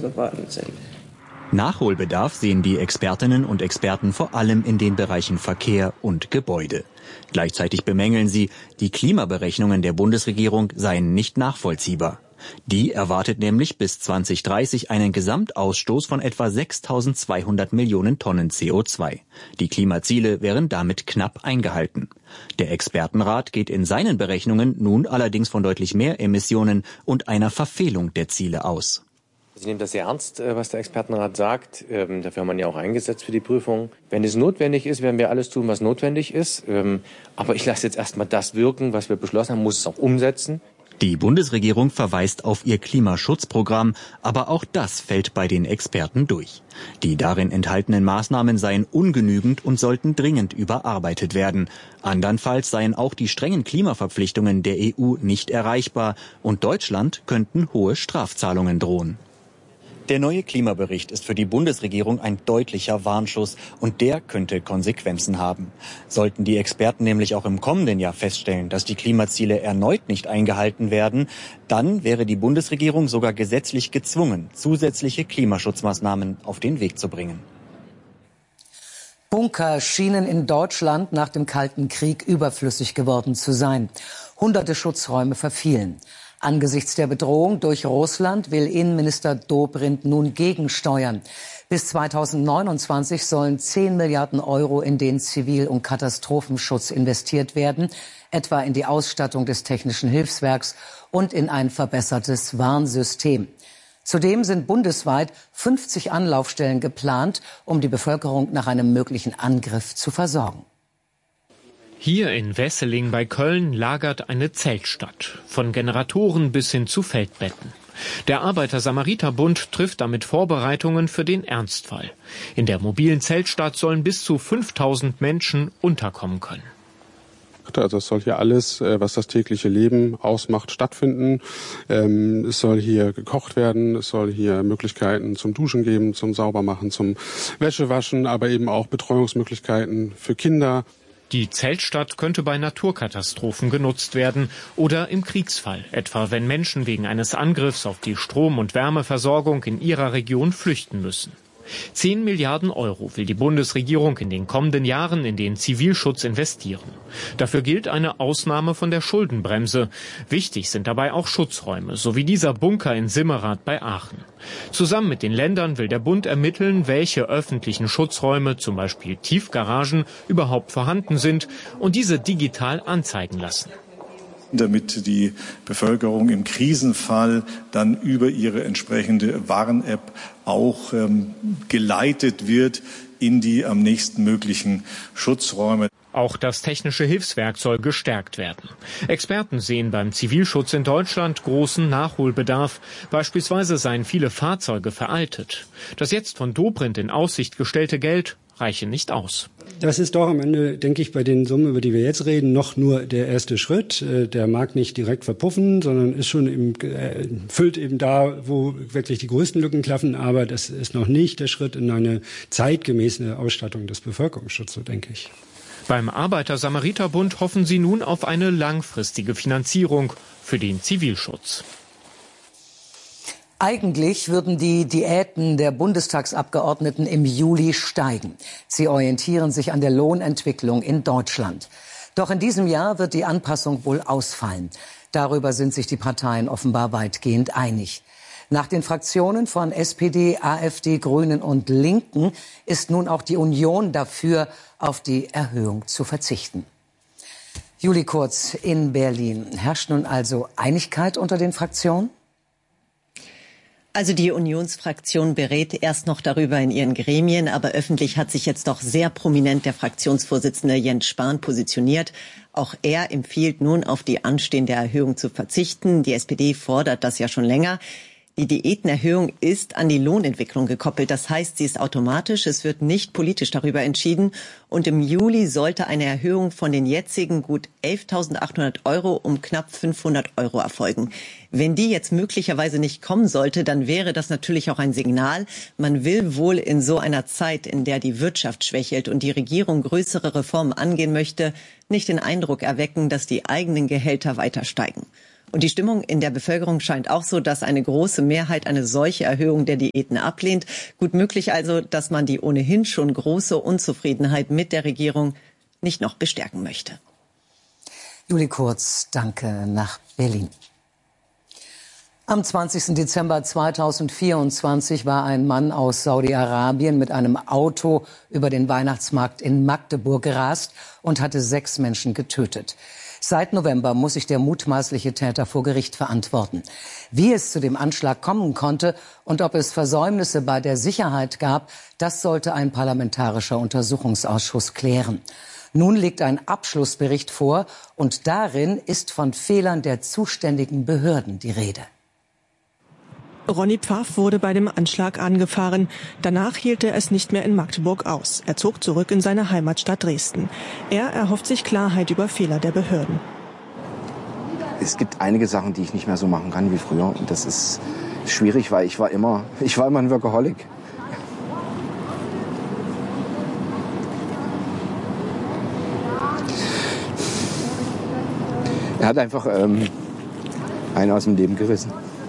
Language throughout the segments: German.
geworden sind. Nachholbedarf sehen die Expertinnen und Experten vor allem in den Bereichen Verkehr und Gebäude. Gleichzeitig bemängeln sie, die Klimaberechnungen der Bundesregierung seien nicht nachvollziehbar. Die erwartet nämlich bis 2030 einen Gesamtausstoß von etwa 6.200 Millionen Tonnen CO2. Die Klimaziele wären damit knapp eingehalten. Der Expertenrat geht in seinen Berechnungen nun allerdings von deutlich mehr Emissionen und einer Verfehlung der Ziele aus. Ich nehme das sehr ernst, was der Expertenrat sagt. Dafür haben wir ja auch eingesetzt für die Prüfung. Wenn es notwendig ist, werden wir alles tun, was notwendig ist. Aber ich lasse jetzt erstmal das wirken, was wir beschlossen haben, muss es auch umsetzen. Die Bundesregierung verweist auf ihr Klimaschutzprogramm, aber auch das fällt bei den Experten durch. Die darin enthaltenen Maßnahmen seien ungenügend und sollten dringend überarbeitet werden. Andernfalls seien auch die strengen Klimaverpflichtungen der EU nicht erreichbar und Deutschland könnten hohe Strafzahlungen drohen. Der neue Klimabericht ist für die Bundesregierung ein deutlicher Warnschuss und der könnte Konsequenzen haben. Sollten die Experten nämlich auch im kommenden Jahr feststellen, dass die Klimaziele erneut nicht eingehalten werden, dann wäre die Bundesregierung sogar gesetzlich gezwungen, zusätzliche Klimaschutzmaßnahmen auf den Weg zu bringen. Bunker schienen in Deutschland nach dem Kalten Krieg überflüssig geworden zu sein. Hunderte Schutzräume verfielen. Angesichts der Bedrohung durch Russland will Innenminister Dobrindt nun gegensteuern. Bis 2029 sollen 10 Milliarden Euro in den Zivil- und Katastrophenschutz investiert werden, etwa in die Ausstattung des Technischen Hilfswerks und in ein verbessertes Warnsystem. Zudem sind bundesweit 50 Anlaufstellen geplant, um die Bevölkerung nach einem möglichen Angriff zu versorgen. Hier in Wesseling bei Köln lagert eine Zeltstadt, von Generatoren bis hin zu Feldbetten. Der Arbeiter-Samariter-Bund trifft damit Vorbereitungen für den Ernstfall. In der mobilen Zeltstadt sollen bis zu 5000 Menschen unterkommen können. Also es soll hier alles, was das tägliche Leben ausmacht, stattfinden. Es soll hier gekocht werden, es soll hier Möglichkeiten zum Duschen geben, zum Saubermachen, zum Wäschewaschen, aber eben auch Betreuungsmöglichkeiten für Kinder. Die Zeltstadt könnte bei Naturkatastrophen genutzt werden oder im Kriegsfall, etwa wenn Menschen wegen eines Angriffs auf die Strom- und Wärmeversorgung in ihrer Region flüchten müssen. 10 Milliarden Euro will die Bundesregierung in den kommenden Jahren in den Zivilschutz investieren. Dafür gilt eine Ausnahme von der Schuldenbremse. Wichtig sind dabei auch Schutzräume, so wie dieser Bunker in Simmerath bei Aachen. Zusammen mit den Ländern will der Bund ermitteln, welche öffentlichen Schutzräume, zum Beispiel Tiefgaragen, überhaupt vorhanden sind und diese digital anzeigen lassen. Damit die Bevölkerung im Krisenfall dann über ihre entsprechende Warn-App auch geleitet wird in die am nächsten möglichen Schutzräume. Auch das technische Hilfswerk soll gestärkt werden. Experten sehen beim Zivilschutz in Deutschland großen Nachholbedarf. Beispielsweise seien viele Fahrzeuge veraltet. Das jetzt von Dobrindt in Aussicht gestellte Geld reiche nicht aus. Das ist doch am Ende, denke ich, bei den Summen, über die wir jetzt reden, noch nur der erste Schritt. Der mag nicht direkt verpuffen, sondern ist schon füllt eben da, wo wirklich die größten Lücken klaffen. Aber das ist noch nicht der Schritt in eine zeitgemäße Ausstattung des Bevölkerungsschutzes, so denke ich. Beim Arbeiter-Samariter-Bund hoffen sie nun auf eine langfristige Finanzierung für den Zivilschutz. Eigentlich würden die Diäten der Bundestagsabgeordneten im Juli steigen. Sie orientieren sich an der Lohnentwicklung in Deutschland. Doch in diesem Jahr wird die Anpassung wohl ausfallen. Darüber sind sich die Parteien offenbar weitgehend einig. Nach den Fraktionen von SPD, AfD, Grünen und Linken ist nun auch die Union dafür, auf die Erhöhung zu verzichten. Julie Kurz in Berlin. Herrscht nun also Einigkeit unter den Fraktionen? Also die Unionsfraktion berät erst noch darüber in ihren Gremien, aber öffentlich hat sich jetzt doch sehr prominent der Fraktionsvorsitzende Jens Spahn positioniert. Auch er empfiehlt nun, auf die anstehende Erhöhung zu verzichten. Die SPD fordert das ja schon länger. Die Diätenerhöhung ist an die Lohnentwicklung gekoppelt. Das heißt, sie ist automatisch. Es wird nicht politisch darüber entschieden. Und im Juli sollte eine Erhöhung von den jetzigen gut 11.800 Euro um knapp 500 Euro erfolgen. Wenn die jetzt möglicherweise nicht kommen sollte, dann wäre das natürlich auch ein Signal. Man will wohl in so einer Zeit, in der die Wirtschaft schwächelt und die Regierung größere Reformen angehen möchte, nicht den Eindruck erwecken, dass die eigenen Gehälter weiter steigen. Und die Stimmung in der Bevölkerung scheint auch so, dass eine große Mehrheit eine solche Erhöhung der Diäten ablehnt. Gut möglich also, dass man die ohnehin schon große Unzufriedenheit mit der Regierung nicht noch bestärken möchte. Julie Kurz, danke nach Berlin. Am 20. Dezember 2024 war ein Mann aus Saudi-Arabien mit einem Auto über den Weihnachtsmarkt in Magdeburg gerast und hatte 6 Menschen getötet. Seit November muss sich der mutmaßliche Täter vor Gericht verantworten. Wie es zu dem Anschlag kommen konnte und ob es Versäumnisse bei der Sicherheit gab, das sollte ein parlamentarischer Untersuchungsausschuss klären. Nun liegt ein Abschlussbericht vor und darin ist von Fehlern der zuständigen Behörden die Rede. Ronny Pfaff wurde bei dem Anschlag angefahren. Danach hielt er es nicht mehr in Magdeburg aus. Er zog zurück in seine Heimatstadt Dresden. Er erhofft sich Klarheit über Fehler der Behörden. Es gibt einige Sachen, die ich nicht mehr so machen kann wie früher. Und das ist schwierig, weil ich war immer ein Workaholic. Er hat einfach einen aus dem Leben gerissen.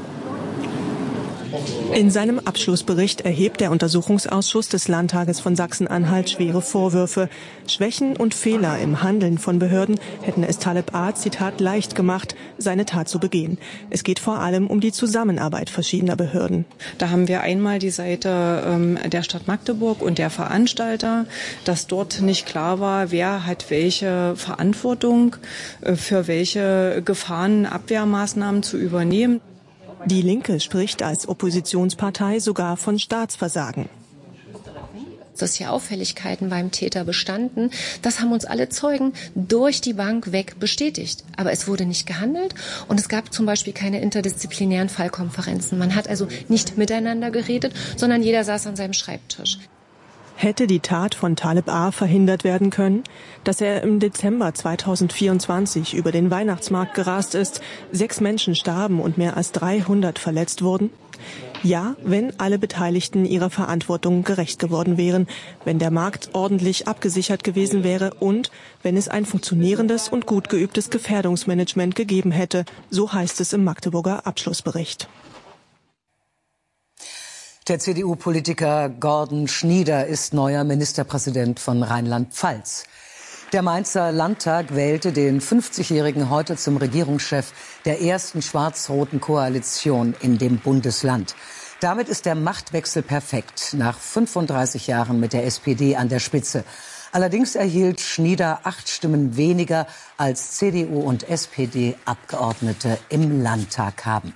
In seinem Abschlussbericht erhebt der Untersuchungsausschuss des Landtages von Sachsen-Anhalt schwere Vorwürfe. Schwächen und Fehler im Handeln von Behörden hätten es Taleb A., Zitat, leicht gemacht, seine Tat zu begehen. Es geht vor allem um die Zusammenarbeit verschiedener Behörden. Da haben wir einmal die Seite der Stadt Magdeburg und der Veranstalter, dass dort nicht klar war, wer hat welche Verantwortung für welche Gefahrenabwehrmaßnahmen zu übernehmen. Die Linke spricht als Oppositionspartei sogar von Staatsversagen. Dass hier Auffälligkeiten beim Täter bestanden, das haben uns alle Zeugen durch die Bank weg bestätigt. Aber es wurde nicht gehandelt und es gab zum Beispiel keine interdisziplinären Fallkonferenzen. Man hat also nicht miteinander geredet, sondern jeder saß an seinem Schreibtisch. Hätte die Tat von Taleb A. verhindert werden können? Dass er im Dezember 2024 über den Weihnachtsmarkt gerast ist, 6 Menschen starben und mehr als 300 verletzt wurden? Ja, wenn alle Beteiligten ihrer Verantwortung gerecht geworden wären, wenn der Markt ordentlich abgesichert gewesen wäre und wenn es ein funktionierendes und gut geübtes Gefährdungsmanagement gegeben hätte, so heißt es im Magdeburger Abschlussbericht. Der CDU-Politiker Gordon Schnieder ist neuer Ministerpräsident von Rheinland-Pfalz. Der Mainzer Landtag wählte den 50-Jährigen heute zum Regierungschef der ersten schwarz-roten Koalition in dem Bundesland. Damit ist der Machtwechsel perfekt, nach 35 Jahren mit der SPD an der Spitze. Allerdings erhielt Schnieder 8 Stimmen weniger, als CDU und SPD-Abgeordnete im Landtag haben.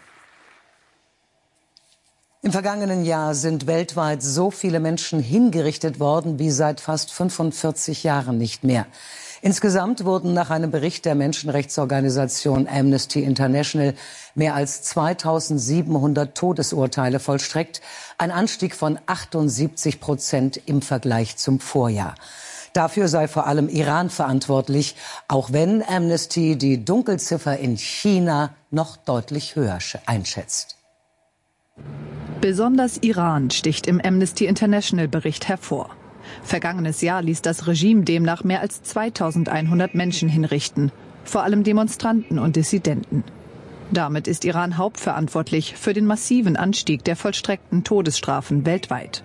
Im vergangenen Jahr sind weltweit so viele Menschen hingerichtet worden wie seit fast 45 Jahren nicht mehr. Insgesamt wurden nach einem Bericht der Menschenrechtsorganisation Amnesty International mehr als 2700 Todesurteile vollstreckt, ein Anstieg von 78% im Vergleich zum Vorjahr. Dafür sei vor allem Iran verantwortlich, auch wenn Amnesty die Dunkelziffer in China noch deutlich höher einschätzt. Besonders Iran sticht im Amnesty International-Bericht hervor. Vergangenes Jahr ließ das Regime demnach mehr als 2100 Menschen hinrichten, vor allem Demonstranten und Dissidenten. Damit ist Iran hauptverantwortlich für den massiven Anstieg der vollstreckten Todesstrafen weltweit.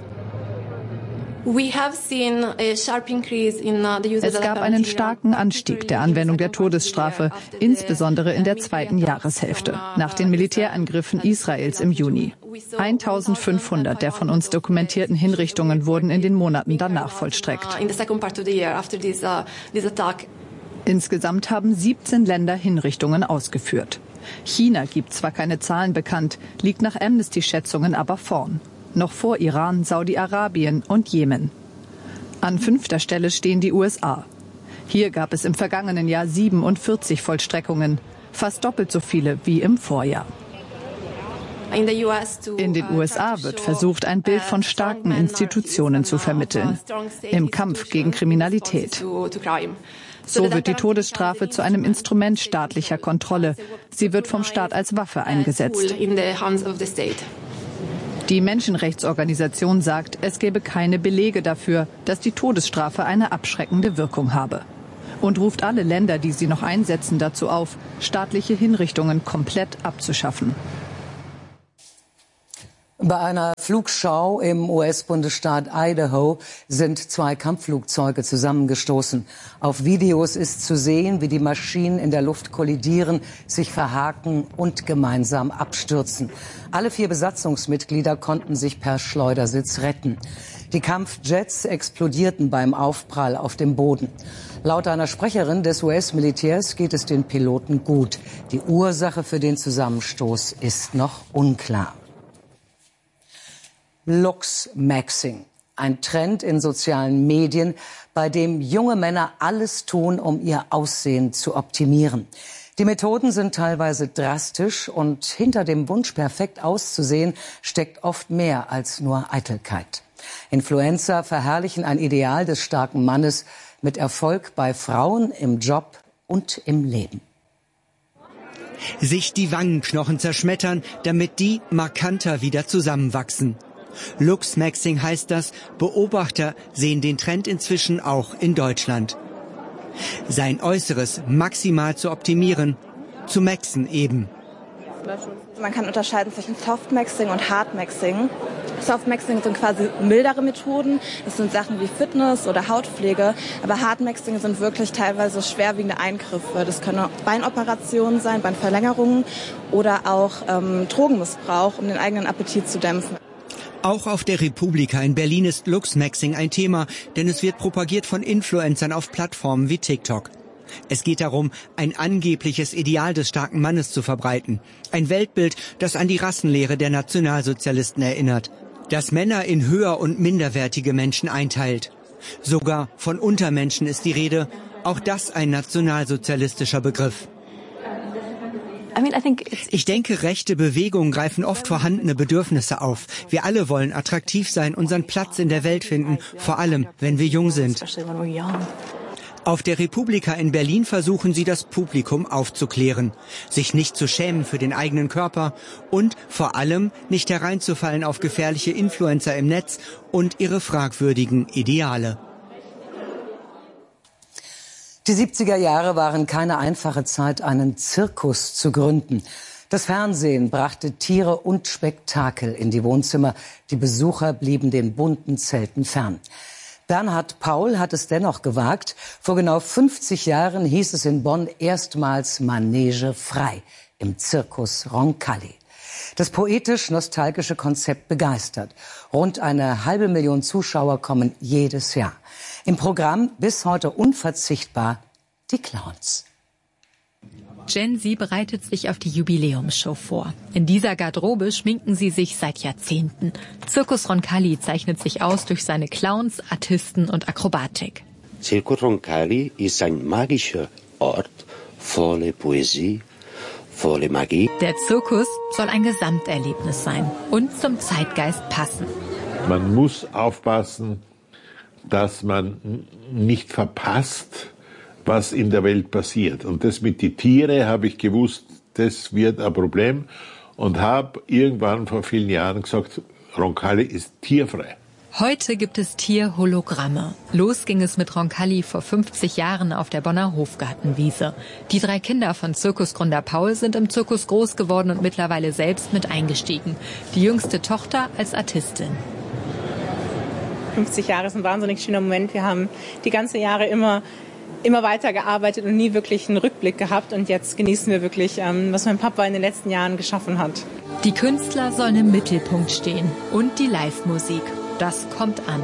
Es gab einen starken Anstieg der Anwendung der Todesstrafe, insbesondere in der zweiten Jahreshälfte, nach den Militärangriffen Israels im Juni. 1500 der von uns dokumentierten Hinrichtungen wurden in den Monaten danach vollstreckt. Insgesamt haben 17 Länder Hinrichtungen ausgeführt. China gibt zwar keine Zahlen bekannt, liegt nach Amnesty-Schätzungen aber vorn. Noch vor Iran, Saudi-Arabien und Jemen. An 5. Stelle stehen die USA. Hier gab es im vergangenen Jahr 47 Vollstreckungen, fast doppelt so viele wie im Vorjahr. In den USA wird versucht, ein Bild von starken Institutionen zu vermitteln, im Kampf gegen Kriminalität. So wird die Todesstrafe zu einem Instrument staatlicher Kontrolle. Sie wird vom Staat als Waffe eingesetzt. Die Menschenrechtsorganisation sagt, es gäbe keine Belege dafür, dass die Todesstrafe eine abschreckende Wirkung habe. und ruft alle Länder, die sie noch einsetzen, dazu auf, staatliche Hinrichtungen komplett abzuschaffen. Bei einer Flugschau im US-Bundesstaat Idaho sind 2 Kampfflugzeuge zusammengestoßen. Auf Videos ist zu sehen, wie die Maschinen in der Luft kollidieren, sich verhaken und gemeinsam abstürzen. Alle 4 Besatzungsmitglieder konnten sich per Schleudersitz retten. Die Kampfjets explodierten beim Aufprall auf dem Boden. Laut einer Sprecherin des US-Militärs geht es den Piloten gut. Die Ursache für den Zusammenstoß ist noch unklar. Looksmaxing, ein Trend in sozialen Medien, bei dem junge Männer alles tun, um ihr Aussehen zu optimieren. Die Methoden sind teilweise drastisch und hinter dem Wunsch, perfekt auszusehen, steckt oft mehr als nur Eitelkeit. Influencer verherrlichen ein Ideal des starken Mannes mit Erfolg bei Frauen im Job und im Leben. Sich die Wangenknochen zerschmettern, damit die markanter wieder zusammenwachsen. Looksmaxing heißt das. Beobachter sehen den Trend inzwischen auch in Deutschland. Sein Äußeres maximal zu optimieren, zu maxen eben. Man kann unterscheiden zwischen Softmaxing und Hardmaxing. Softmaxing sind quasi mildere Methoden. Das sind Sachen wie Fitness oder Hautpflege. Aber Hardmaxing sind wirklich teilweise schwerwiegende Eingriffe. Das können Beinoperationen sein, Beinverlängerungen oder auch Drogenmissbrauch, um den eigenen Appetit zu dämpfen. Auch auf der Republika in Berlin ist Looksmaxing ein Thema, denn es wird propagiert von Influencern auf Plattformen wie TikTok. Es geht darum, ein angebliches Ideal des starken Mannes zu verbreiten. Ein Weltbild, das an die Rassenlehre der Nationalsozialisten erinnert, das Männer in höher- und minderwertige Menschen einteilt. Sogar von Untermenschen ist die Rede, auch das ein nationalsozialistischer Begriff. Ich denke, rechte Bewegungen greifen oft vorhandene Bedürfnisse auf. Wir alle wollen attraktiv sein, unseren Platz in der Welt finden, vor allem, wenn wir jung sind. Auf der Republika in Berlin versuchen sie, das Publikum aufzuklären, sich nicht zu schämen für den eigenen Körper und vor allem nicht hereinzufallen auf gefährliche Influencer im Netz und ihre fragwürdigen Ideale. Die 70er Jahre waren keine einfache Zeit, einen Zirkus zu gründen. Das Fernsehen brachte Tiere und Spektakel in die Wohnzimmer. Die Besucher blieben den bunten Zelten fern. Bernhard Paul hat es dennoch gewagt. Vor genau 50 Jahren hieß es in Bonn erstmals Manege frei im Zirkus Roncalli. Das poetisch-nostalgische Konzept begeistert. Rund 500.000 Zuschauer kommen jedes Jahr. Im Programm bis heute unverzichtbar die Clowns. Gen Z bereitet sich auf die Jubiläumsshow vor. In dieser Garderobe schminken sie sich seit Jahrzehnten. Circus Roncalli zeichnet sich aus durch seine Clowns, Artisten und Akrobatik. Circus Roncalli ist ein magischer Ort voller Poesie, voller Magie. Der Zirkus soll ein Gesamterlebnis sein und zum Zeitgeist passen. Man muss aufpassen, dass man nicht verpasst, was in der Welt passiert. Und das mit den Tieren habe ich gewusst, das wird ein Problem. Und habe irgendwann vor vielen Jahren gesagt, Roncalli ist tierfrei. Heute gibt es Tierhologramme. Los ging es mit Roncalli vor 50 Jahren auf der Bonner Hofgartenwiese. Die 3 Kinder von Zirkusgründer Paul sind im Zirkus groß geworden und mittlerweile selbst mit eingestiegen. Die jüngste Tochter als Artistin. 50 Jahre ist ein wahnsinnig schöner Moment. Wir haben die ganzen Jahre immer weiter gearbeitet und nie wirklich einen Rückblick gehabt. Und jetzt genießen wir wirklich, was mein Papa in den letzten Jahren geschaffen hat. Die Künstler sollen im Mittelpunkt stehen und die Live-Musik. Das kommt an.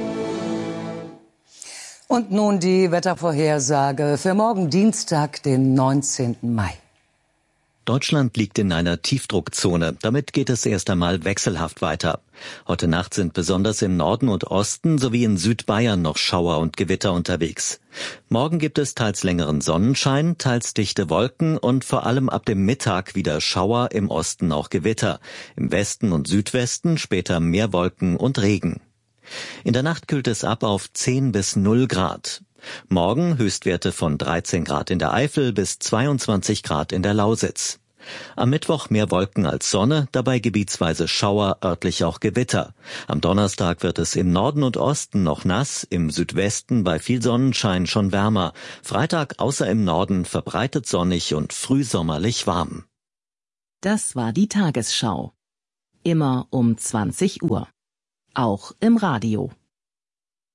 Und nun die Wettervorhersage für morgen Dienstag, den 19. Mai. Deutschland liegt in einer Tiefdruckzone. Damit geht es erst einmal wechselhaft weiter. Heute Nacht sind besonders im Norden und Osten sowie in Südbayern noch Schauer und Gewitter unterwegs. Morgen gibt es teils längeren Sonnenschein, teils dichte Wolken und vor allem ab dem Mittag wieder Schauer, im Osten auch Gewitter. Im Westen und Südwesten später mehr Wolken und Regen. In der Nacht kühlt es ab auf 10 bis 0 Grad. Morgen Höchstwerte von 13 Grad in der Eifel bis 22 Grad in der Lausitz. Am Mittwoch mehr Wolken als Sonne, dabei gebietsweise Schauer, örtlich auch Gewitter. Am Donnerstag wird es im Norden und Osten noch nass, im Südwesten bei viel Sonnenschein schon wärmer. Freitag außer im Norden verbreitet sonnig und frühsommerlich warm. Das war die Tagesschau. Immer um 20 Uhr. Auch im Radio.